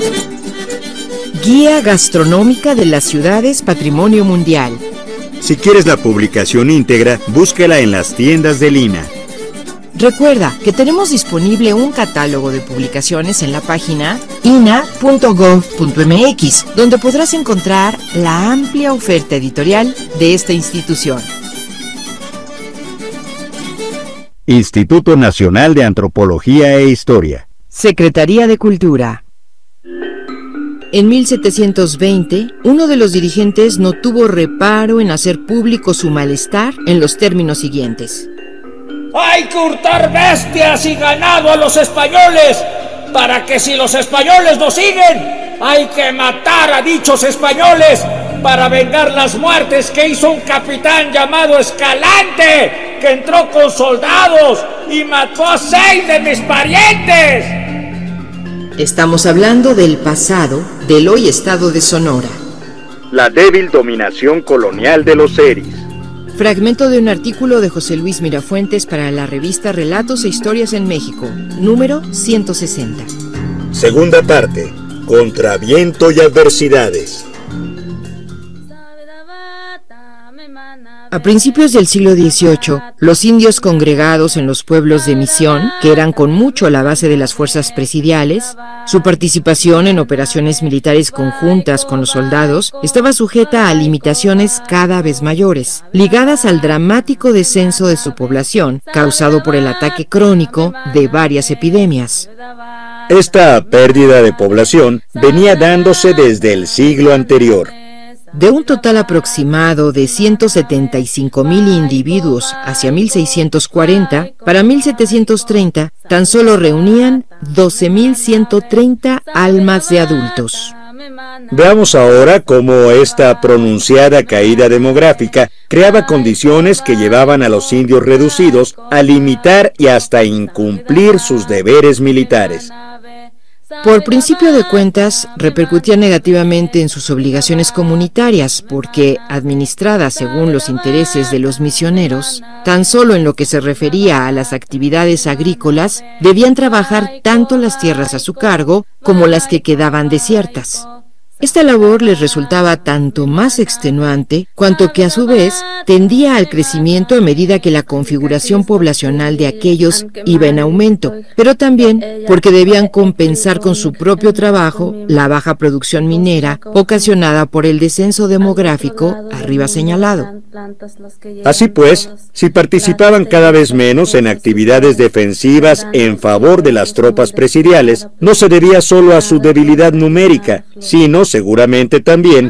Guía Gastronómica de las Ciudades Patrimonio Mundial. Si quieres la publicación íntegra, búscala en las tiendas de Lina. Recuerda que tenemos disponible un catálogo de publicaciones en la página ina.gov.mx, donde podrás encontrar la amplia oferta editorial de esta institución. Instituto Nacional de Antropología e Historia. Secretaría de Cultura. En 1720, uno de los dirigentes no tuvo reparo en hacer público su malestar en los términos siguientes. Hay que hurtar bestias y ganado a los españoles, para que si los españoles nos siguen, hay que matar a dichos españoles para vengar las muertes que hizo un capitán llamado Escalante, que entró con soldados y mató a 6 de mis parientes. Estamos hablando del pasado del hoy estado de Sonora. La débil dominación colonial de los seris. Fragmento de un artículo de José Luis Mirafuentes para la revista Relatos e Historias en México, número 160. Segunda parte. Contra viento y adversidades. A principios del siglo XVIII, los indios congregados en los pueblos de misión, que eran con mucho la base de las fuerzas presidiales, su participación en operaciones militares conjuntas con los soldados estaba sujeta a limitaciones cada vez mayores, ligadas al dramático descenso de su población, causado por el ataque crónico de varias epidemias. Esta pérdida de población venía dándose desde el siglo anterior. De un total aproximado de 175,000 individuos hacia 1640, para 1730 tan solo reunían 12,130 almas de adultos. Veamos ahora cómo esta pronunciada caída demográfica creaba condiciones que llevaban a los indios reducidos a limitar y hasta incumplir sus deberes militares. Por principio de cuentas, repercutía negativamente en sus obligaciones comunitarias, porque, administradas según los intereses de los misioneros, tan solo en lo que se refería a las actividades agrícolas, debían trabajar tanto las tierras a su cargo como las que quedaban desiertas. Esta labor les resultaba tanto más extenuante, cuanto que a su vez tendía al crecimiento a medida que la configuración poblacional de aquellos iba en aumento, pero también porque debían compensar con su propio trabajo la baja producción minera ocasionada por el descenso demográfico arriba señalado. Así pues, si participaban cada vez menos en actividades defensivas en favor de las tropas presidiales, no se debía solo a su debilidad numérica, sino seguramente también